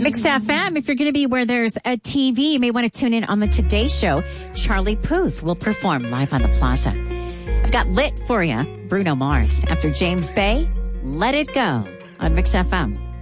Mix FM, if you're going to be where there's a TV, you may want to tune in on the Today Show. Charlie Puth will perform live on the Plaza. I've got Lit for you. Bruno Mars. After James Bay, Let It Go on Mix FM.